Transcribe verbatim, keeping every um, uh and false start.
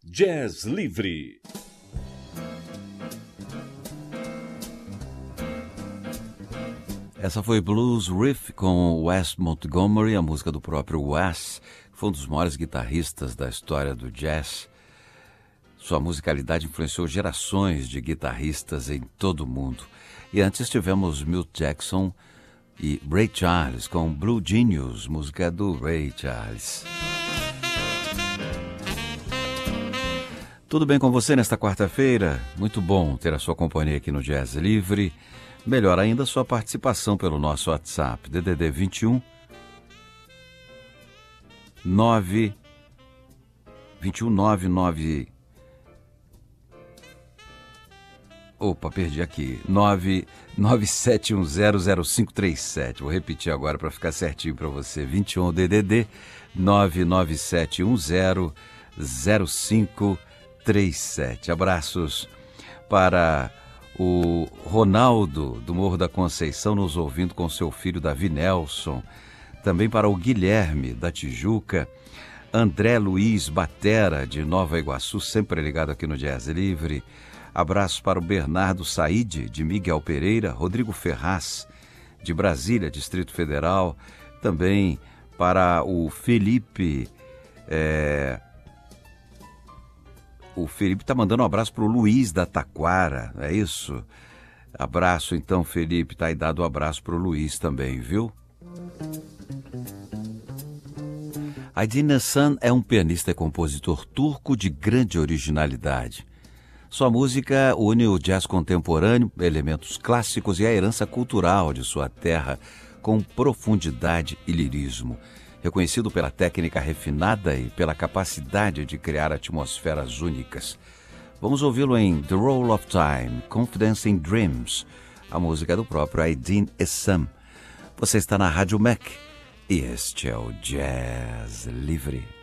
Jazz Livre. Essa foi Blues Riff com Wes Montgomery, a música do próprio Wes, que foi um dos maiores guitarristas da história do jazz. Sua musicalidade influenciou gerações de guitarristas em todo o mundo. E antes tivemos Milt Jackson e Ray Charles com Blue Genius, música do Ray Charles. Tudo bem com você nesta quarta-feira? Muito bom ter a sua companhia aqui no Jazz Livre. Melhor ainda, sua participação pelo nosso WhatsApp, D D D vinte e um, nove, vinte e um, nove, nove... Opa, perdi aqui. nove nove sete um zero zero cinco três sete. Vou repetir agora para ficar certinho para você. vinte e um D D D nove nove sete um zero zero cinco três sete. Abraços para o Ronaldo do Morro da Conceição nos ouvindo com seu filho Davi Nelson. Também para o Guilherme da Tijuca. André Luiz Batera de Nova Iguaçu, sempre ligado aqui no Jazz Livre. Abraços para o Bernardo Said, de Miguel Pereira, Rodrigo Ferraz, de Brasília, Distrito Federal, também para o Felipe, é... o Felipe está mandando um abraço para o Luiz da Taquara, é isso? Abraço então, Felipe, tá aí dado um abraço para o Luiz também, viu? Aydin Nessan é um pianista e compositor turco de grande originalidade. Sua música une o jazz contemporâneo, elementos clássicos e a herança cultural de sua terra com profundidade e lirismo. Reconhecido pela técnica refinada e pela capacidade de criar atmosferas únicas. Vamos ouvi-lo em The Roll of Time, Confidence in Dreams, a música do próprio Aydin Nessan. Você está na Rádio Mac e este é o Jazz Livre.